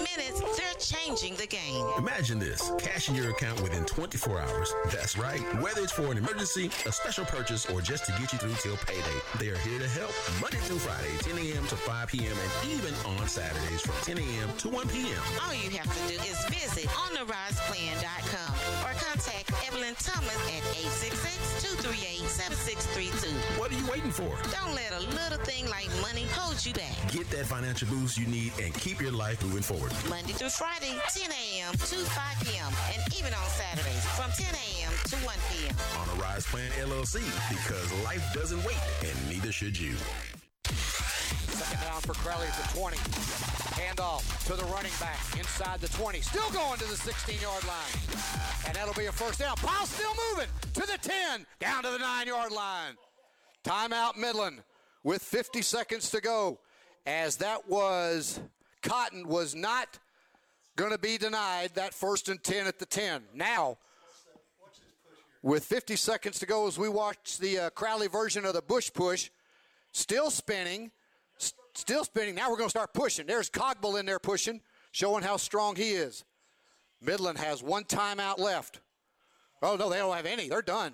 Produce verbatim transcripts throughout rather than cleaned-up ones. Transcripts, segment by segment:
minutes, they're changing the game. Imagine this, cash in your account within twenty-four hours. That's right. Whether it's for an emergency, a special purchase, or just to get you through till payday, they are here to help. Monday through Friday, ten a.m. to five p.m. and even on Saturdays from ten a.m. to one p.m. All you have to do is visit on the rise plan dot com or contact Evelyn Thomas at eight six six, two three eight, seven six three two. What are you waiting for? Don't let a little thing like money hold you back. Get that financial boost you need and keep your life moving forward. Monday through Friday, ten a.m. to five p.m. and even on Saturdays from ten a.m. to one p.m. On a Rise Plan L L C, because life doesn't wait, and neither should you. Second down for Crowley at the twenty. Handoff to the running back inside the twenty. Still going to the sixteen-yard line. And that'll be a first down. Powell still moving to the ten, down to the nine-yard line. Timeout Midland with fifty seconds to go. As that was, Cotton was not going to be denied that first and ten at the ten. Now, with fifty seconds to go as we watch the uh, Crowley version of the Bush push, still spinning, st- still spinning. Now we're going to start pushing. There's Cogble in there pushing, showing how strong he is. Midland has one timeout left. Oh, no, they don't have any. They're done.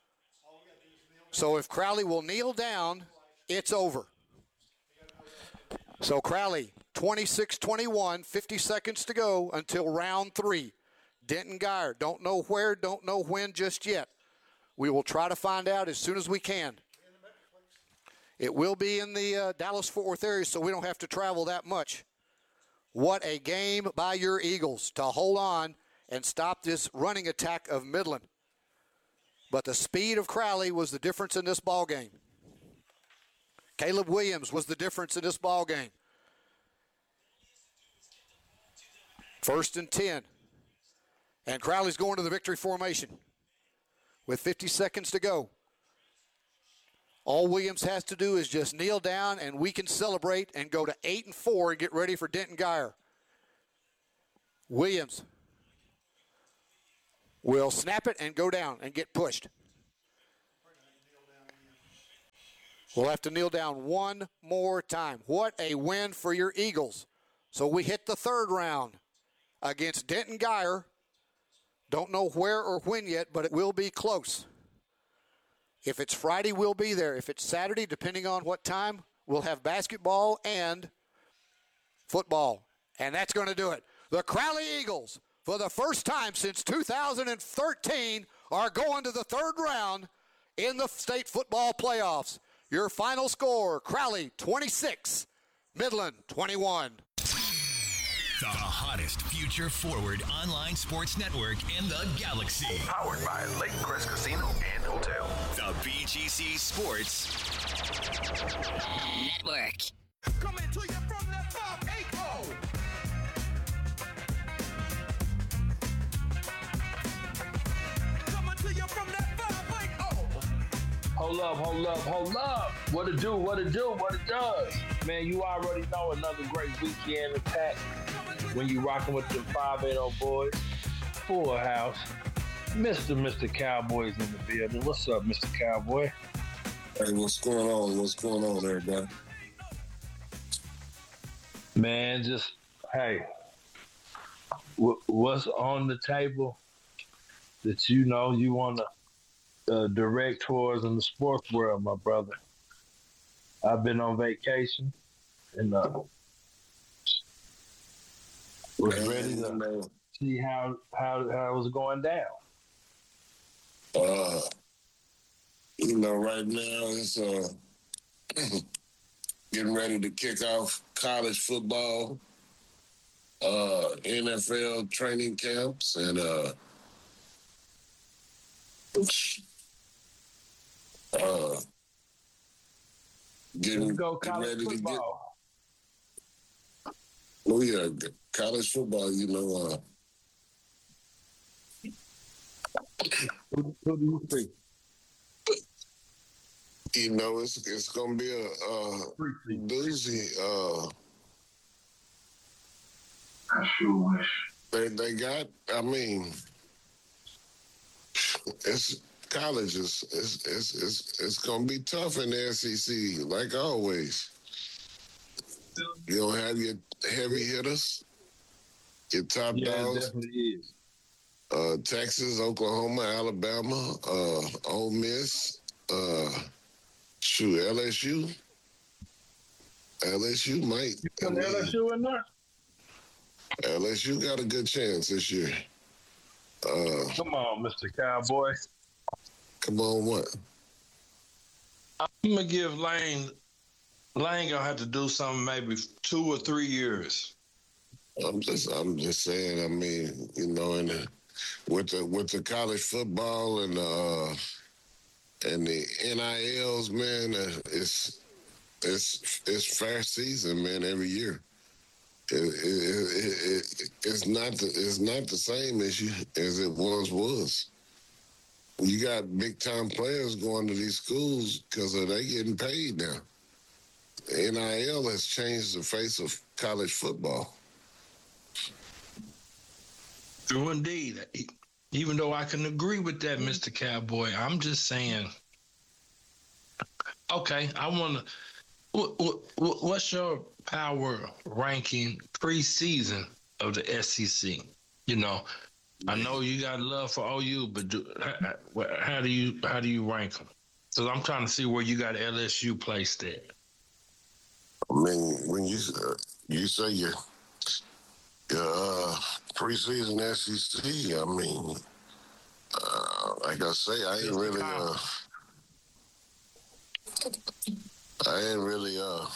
So if Crowley will kneel down, it's over. So Crowley, twenty-six twenty-one, fifty seconds to go until round three. Denton Geyer, don't know where, don't know when just yet. We will try to find out as soon as we can. It will be in the uh, Dallas-Fort Worth area, so we don't have to travel that much. What a game by your Eagles to hold on and stop this running attack of Midland. But the speed of Crowley was the difference in this ball game. Caleb Williams was the difference in this ball game. First and ten. And Crowley's going to the victory formation with fifty seconds to go. All Williams has to do is just kneel down, and we can celebrate and go to eight and four and get ready for Denton Geyer. Williams will snap it and go down and get pushed. We'll have to kneel down one more time. What a win for your Eagles. So we hit the third round against Denton Geyer. Don't know where or when yet, but it will be close. If it's Friday, we'll be there. If it's Saturday, depending on what time, we'll have basketball and football. And that's going to do it. The Crowley Eagles, for the first time since two thousand thirteen, are going to the third round in the state football playoffs. Your final score, Crowley twenty-six, Midland twenty-one. The hottest future forward online sports network in the galaxy. Powered by Lake Crest Casino and Hotel. The B G C Sports Network. Coming to you from the top eight oh. Coming to you from that five eight oh. Hold up, hold up, hold up. What it do, what it do, what it does. Man, you already know another great weekend attack when you rocking with the five eighty boys. Full house. Mister Mister Cowboy's in the building. What's up, Mister Cowboy? Hey, what's going on? What's going on, everybody? Man, just, hey, w- what's on the table that you know you want to uh, direct towards in the sports world, my brother? I've been on vacation and uh, was ready to see how, how, how it was going down. Uh, you know, right now it's uh, getting ready to kick off college football, uh, N F L training camps, and uh, uh, getting, go getting ready football. to get. Oh yeah, college football. You know. Uh, Who, who do you think? You know, it's it's gonna be a uh, doozy. Uh, I sure wish they they got. I mean, it's college. It's it's it's it's, it's gonna be tough in the S E C, like always. You don't have your heavy hitters. your top Yeah, it dogs. definitely is. Uh, Texas, Oklahoma, Alabama, uh, Ole Miss, uh, shoot, L S U. L S U might. You I put mean, L S U in there? L S U got a good chance this year. Uh, Come on, Mister Cowboy. come on, what? I'm gonna give Lane. Lane gonna have to do something maybe two or three years. I'm just, I'm just saying. I mean, you know, and uh, with the with the college football and uh, and the N I Ls, man, uh, it's it's it's fair season, man. Every year, it, it, it, it, it's not the it's not the same issue as it once was. You got big time players going to these schools because they getting paid now. The N I L has changed the face of college football. True indeed. Even though I can agree with that, Mister Cowboy, I'm just saying. Okay, I want to. What, what, what's your power ranking preseason of the S E C? You know, I know you got love for O U, but do, how, how do you how do you rank them? So I'm trying to see where you got L S U placed at. I mean, when you uh, you say your your uh, preseason S E C, I mean, uh, like I say, I ain't really, uh, I ain't really, uh,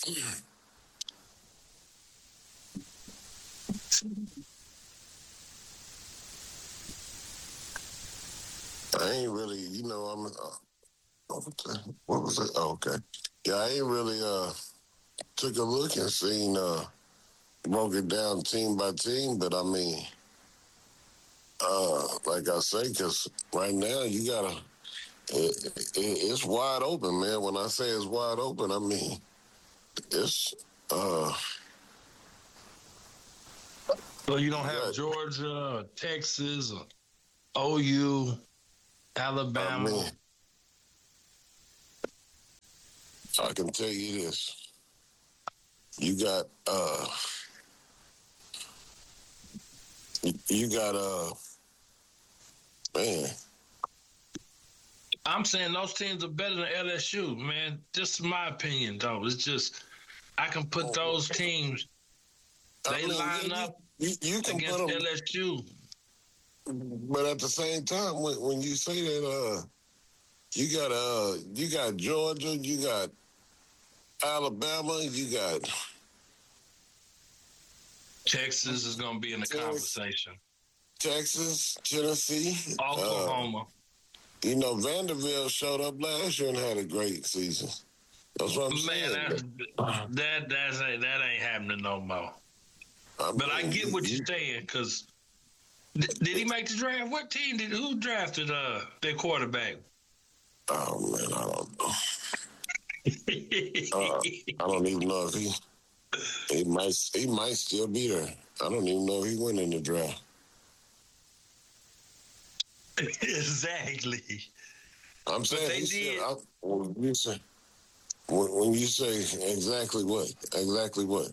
I ain't really, you know, I'm. Uh, what was it? Oh, okay. Yeah, I ain't really uh took a look and seen uh broke it down team by team, but I mean, uh, like I say, because right now you gotta, it, it, it's wide open, man. When I say it's wide open, I mean it's. uh So you don't have Georgia, Texas, or O U, Alabama. I mean, I can tell you this. You got uh you got uh man. I'm saying those teams are better than L S U, man. Just my opinion, though. It's just I can put those teams. They I mean, line you, up you, you can against put them, L S U. but at the same time, when, when you say that, uh, you got uh, you got Georgia, you got Alabama, you got Texas is going to be in the conversation. Texas, Tennessee, Oklahoma. Uh, you know, Vanderbilt showed up last year and had a great season. That's what I'm Man, saying. that that that's, that ain't happening no more. I mean, but I get what you're saying, because did, did he make the draft? What team did who drafted uh their quarterback? Oh man, I don't know. uh, I don't even know if he he might he might still be there. I don't even know if he went in the draft. Exactly. I'm saying they he did. Still, I, when you say when, when you say exactly what exactly what.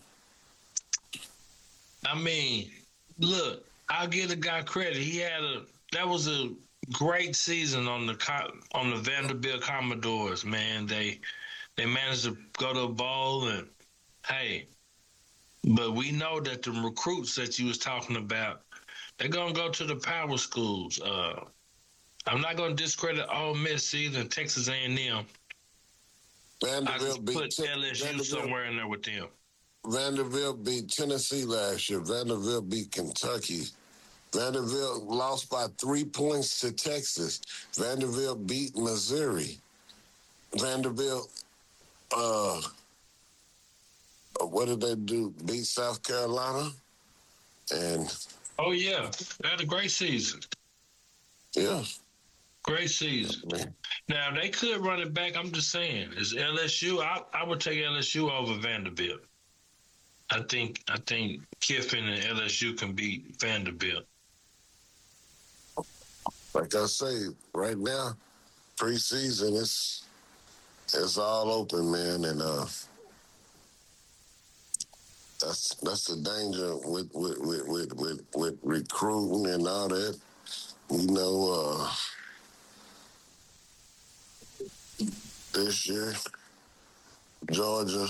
I mean, look, I'll give the guy credit. He had a that was a great season on the on the Vanderbilt Commodores. Man, they they managed to go to a bowl, and hey, but we know that the recruits that you was talking about, they're gonna go to the power schools. Uh, I'm not gonna discredit Ole Miss either, and Texas A and M. Vanderbilt I put beat L S U Vanderbilt. somewhere in there with them. Vanderbilt beat Tennessee last year. Vanderbilt beat Kentucky. Vanderbilt lost by three points to Texas. Vanderbilt beat Missouri. Vanderbilt, uh, what did they do? Beat South Carolina. And oh yeah, they had a great season. Yeah, great season. Man. Now they could run it back. I'm just saying, is L S U? I, I would take L S U over Vanderbilt. I think I think Kiffin and L S U can beat Vanderbilt. Like I say, right now, preseason, it's it's all open, man, and uh, that's that's the danger with with with with, with, with recruiting and all that. You know, uh, this year, Georgia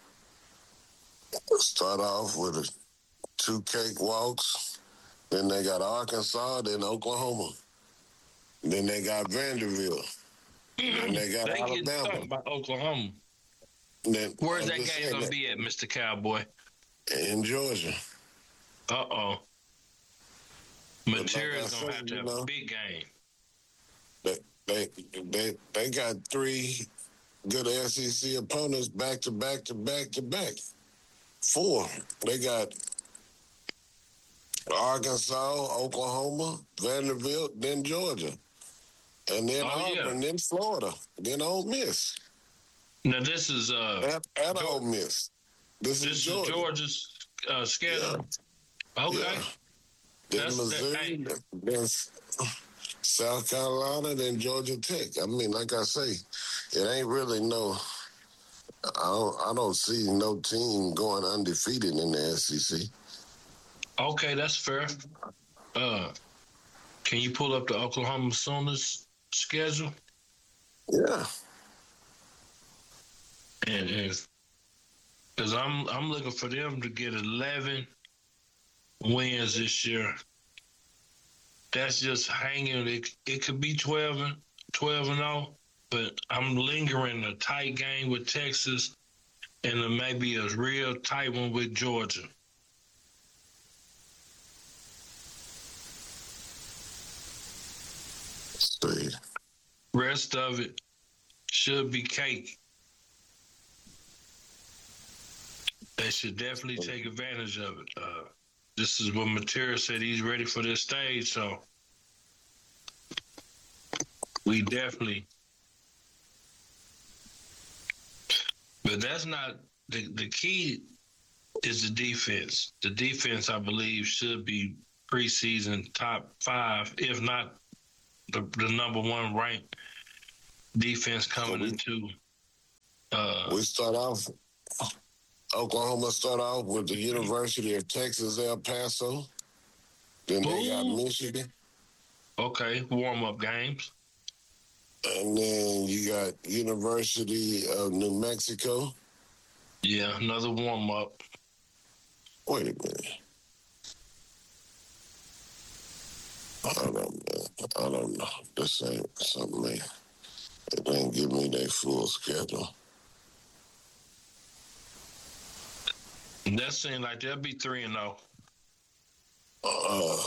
start off with a two cakewalks. Then they got Arkansas, then Oklahoma. Then they got Vanderbilt. Then they got They getting Alabama. talked about Oklahoma. Then, Where's I'm that just game saying gonna that- be at, Mister Cowboy? In Georgia. Uh oh. like Material's I gonna said, have to you have know, a big game. They, they they they got three good S E C opponents back to back to back to back. Four. They got Arkansas, Oklahoma, Vanderbilt, then Georgia. And then Oh, yeah. Auburn, then Florida, then Ole Miss. Now this is uh At, at Ole Miss. This, this is is Georgia. Georgia's uh, schedule. Okay. Yeah. Then That's- Missouri, that- then South Carolina, then Georgia Tech. I mean, like I say, it ain't really no. I don't. I don't see no team going undefeated in the S E C. Okay, that's fair. Uh, can you pull up the Oklahoma Sooners schedule? Yeah. And because I'm I'm looking for them to get eleven wins this year. That's just hanging. It, it could be twelve and twelve and oh, but I'm lingering a tight game with Texas and then maybe a real tight one with Georgia. See. Rest of it should be cake. They should definitely take advantage of it. Uh, this is what Material said. He's ready for this stage, so we definitely. But that's not the the key. Is the defense? The defense, I believe, should be preseason top five, if not the the number one ranked defense coming we, into. Uh, we start off. Oklahoma start off with the University of Texas El Paso. Then they got Ooh. Michigan. Okay, warm up games. And then you got University of New Mexico. Yeah, another warm up. Wait a minute. I don't know. I don't know. This ain't something they, it ain't give me their full schedule. That seems like they'll be three and zero. Uh,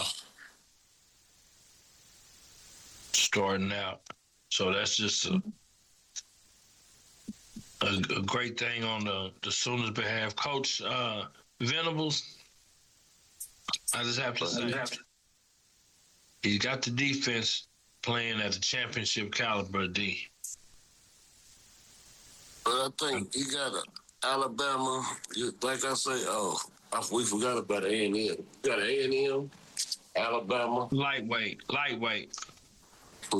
starting out. So that's just a a, a great thing on the the Sooners' behalf. Coach uh, Venables, I just have to say, he's got the defense playing at the championship caliber. D. But I think you got a Alabama. You, like I say, oh, I, we forgot about A and M. You got A and M, Alabama. Lightweight, lightweight. Hmm.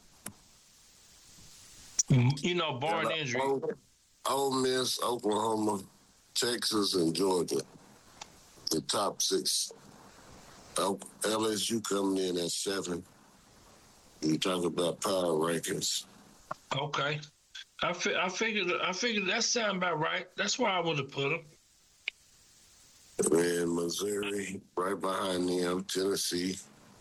You know, barring Yeah, injury. Ole, Ole Miss, Oklahoma, Texas, and Georgia. The top six. L S U coming in at seven. You talk about power rankings. Okay. I, fi- I figured I figured that sound about right. That's where I would have put them. And Missouri, right behind them, Tennessee,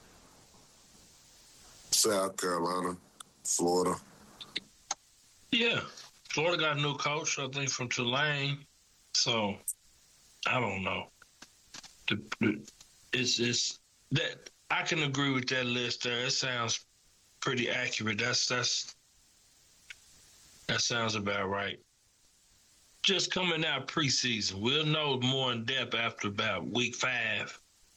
South Carolina, Florida. Yeah. Florida got a new coach, I think, from Tulane. So, I don't know. The, the, it's, it's that I can agree with that list there. It sounds pretty accurate. That's that's that sounds about right. Just coming out preseason. We'll know more in depth after about week five.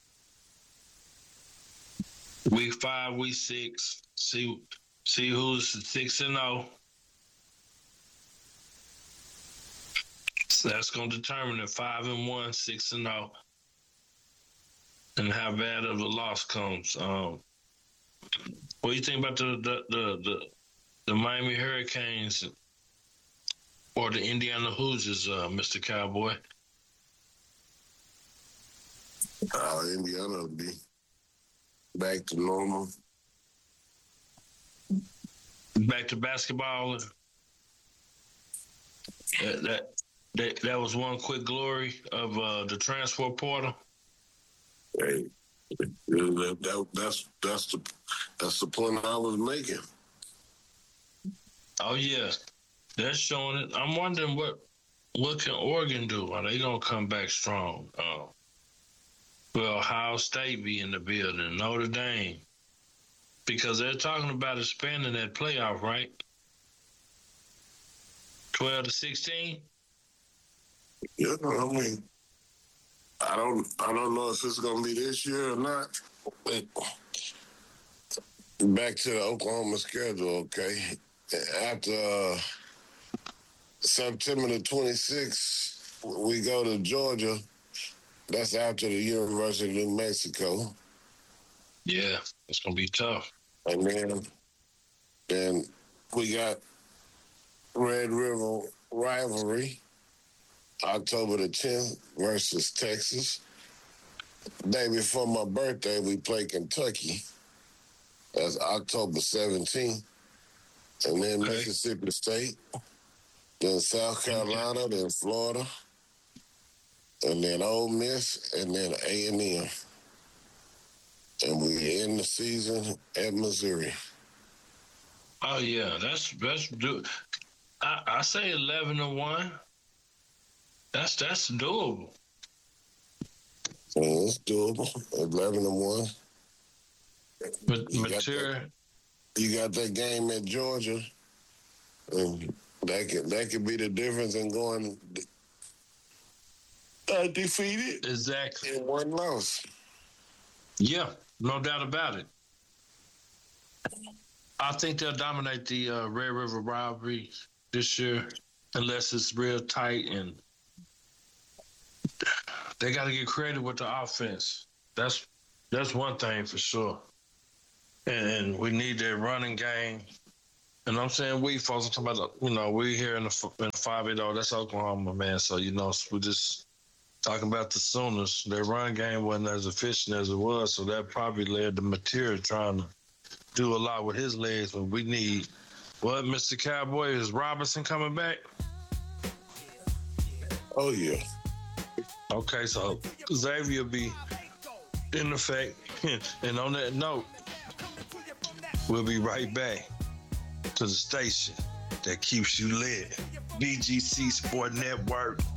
Week five, week six. See see who's six and oh. So that's going to determine if five and one, six and zero, and how bad of a loss comes. Um, what do you think about the the the the, the Miami Hurricanes or the Indiana Hoosiers, uh, Mister Cowboy? Uh, Indiana will be back to normal. Back to basketball. That that that, that was one quick glory of uh, the transfer portal. Hey, that, that, that's that's the that's the point I was making. Oh yeah, they're showing it. I'm wondering what what can Oregon do? Are they gonna come back strong? Uh, will Ohio State be in the building? Notre Dame, because they're talking about expanding that playoff, right? Twelve to sixteen. Yeah, I mean, I don't I don't know if it's gonna be this year or not. But back to the Oklahoma schedule, okay? After uh, September the twenty-sixth, we go to Georgia. That's after the University of New Mexico. Yeah, it's gonna be tough. And then, then we got Red River rivalry, October the tenth versus Texas. Day before my birthday, we play Kentucky. That's October seventeenth. And then okay. Mississippi State, then South Carolina, then Florida, and then Ole Miss, and then A and M. And we end the season at Missouri. Oh yeah, that's that's do. I, I say eleven to one. That's that's doable. Yeah, it's doable. Eleven to one. But mature. You got that game at Georgia, and that could that could be the difference in going undefeated. Exactly. And one loss. Yeah, no doubt about it. I think they'll dominate the uh, Red River rivalry this year, unless it's real tight, and they got to get creative with the offense. That's that's one thing for sure. And we need that running game. And I'm saying we, folks, I'm talking about, you know, we here in the, in the five eight oh, that's Oklahoma, man. So, you know, we're just talking about the Sooners. Their run game wasn't as efficient as it was, so that probably led to Material trying to do a lot with his legs. But we need, what, Mister Cowboy, is Robinson coming back? Oh, yeah. Okay, so Xavier will be in effect. And on that note, we'll be right back to the station that keeps you lit. B G C Sport Network.